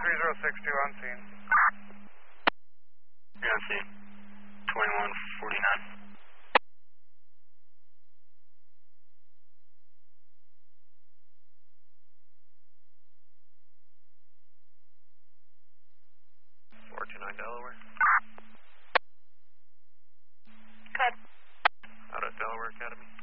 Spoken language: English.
3062 on scene. You're on scene. 2149. Delaware. Cut. Out of Delaware Academy.